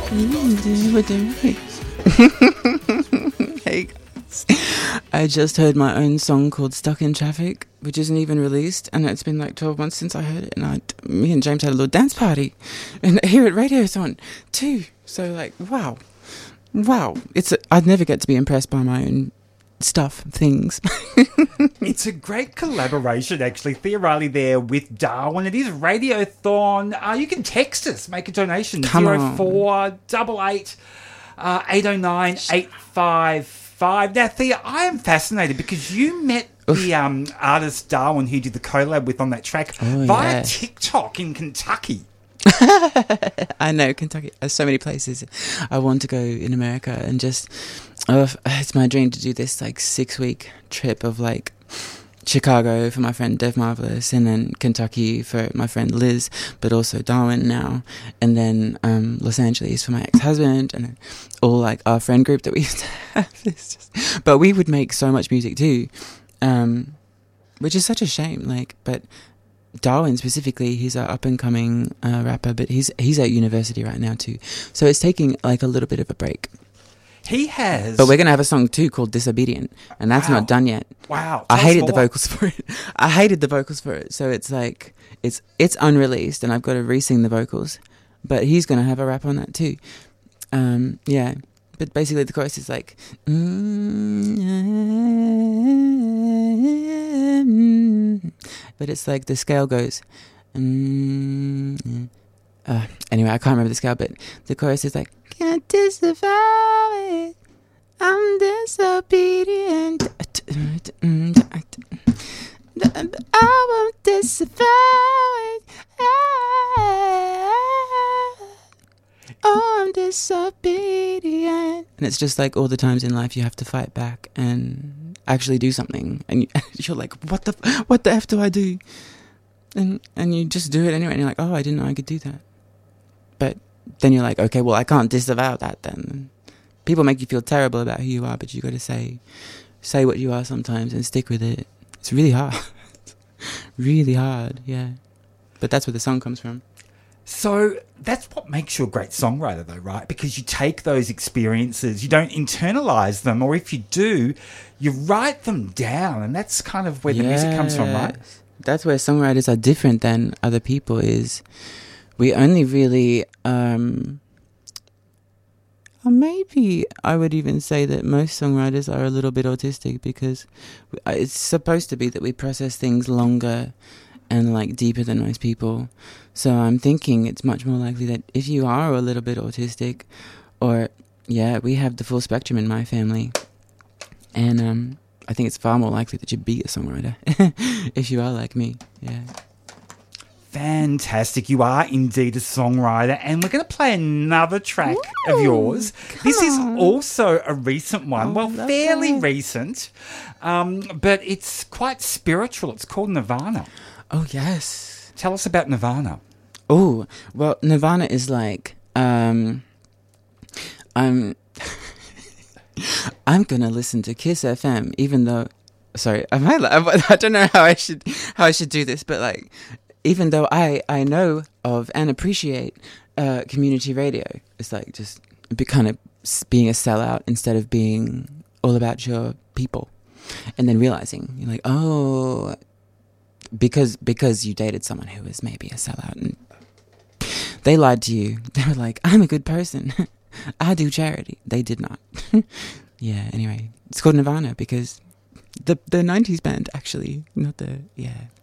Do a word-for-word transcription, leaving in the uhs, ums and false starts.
Mm, we're doing right. Hey guys. I just heard my own song called Stuck in Traffic, which isn't even released, and it's been like twelve months since I heard it, and I, me and James had a little dance party, and here at Radiothon too. So like, wow. Wow. It's a, I'd never get to be impressed by my own stuff, things. It's a great collaboration, actually. Thea Riley there with Darwin. It is Radiothon. Uh, you can text us, make a donation. Come zero four eight eight uh, eight oh nine eight five five. Now, Thea, I am fascinated because you met Oof. the um, artist Darwin who did the collab with on that track oh, via yes. TikTok in Kentucky. I know, Kentucky. There's so many places I want to go in America, and just oh, it's my dream to do this like six week trip of like Chicago for my friend Dev Marvelous, and then Kentucky for my friend Liz, but also Darwin now, and then um, Los Angeles for my ex-husband, and all like our friend group that we used to have. It's just, but we would make so much music too, um, which is such a shame. Like, but. Darwin specifically, he's an up-and-coming uh, rapper, but he's he's at university right now too. So it's taking like a little bit of a break. He has. But we're going to have a song too called Disobedient, and that's wow. not done yet. Wow. I Tell hated us the more. vocals for it. I hated the vocals for it. So it's like, it's it's unreleased, and I've got to re-sing the vocals. But he's going to have a rap on that too. Um, yeah. But basically the chorus is like, mm-hmm. But it's like the scale goes, mm-hmm. uh, anyway, I can't remember the scale, but the chorus is like, can't disavow it, I'm disobedient, I won't disavow it, oh, I'm disobedient. And it's just like all the times in life you have to fight back and actually do something, and you, you're like, what the what the F do I do? And and you just do it anyway, and you're like, oh, I didn't know I could do that. But then you're like, okay, well, I can't disavow that then. People make you feel terrible about who you are, but you got to say say what you are sometimes and stick with it. It's really hard. Really hard, yeah. But that's where the song comes from. So that's what makes you a great songwriter, though, right? Because you take those experiences, you don't internalize them, or if you do, you write them down, and that's kind of where the yes. music comes from, right? That's where songwriters are different than other people, is we only really, um, or maybe I would even say that most songwriters are a little bit autistic, because it's supposed to be that we process things longer and like deeper than most people. So I'm thinking it's much more likely that if you are a little bit autistic, or yeah, we have the full spectrum in my family, and um, I think it's far more likely that you'd be a songwriter if you are like me. Yeah. Fantastic. You are indeed a songwriter, and we're going to play another track Ooh, of yours. This on. is also a recent one, oh, well, fairly that. recent, um, but it's quite spiritual. It's called Nirvana. Oh, yes. Tell us about Nirvana. Oh, well, Nirvana is like, um, I'm, I'm gonna listen to Kiss F M, even though, sorry, I might, I don't know how I should, how I should do this, but like, even though I, I know of and appreciate uh, community radio, it's like just be kind of being a sellout instead of being all about your people, and then realizing you're like, oh. Because because you dated someone who was maybe a sellout, and they lied to you. They were like, I'm a good person. I do charity. They did not. Yeah, anyway. It's called Nirvana because the the nineties band, actually. Not the, yeah.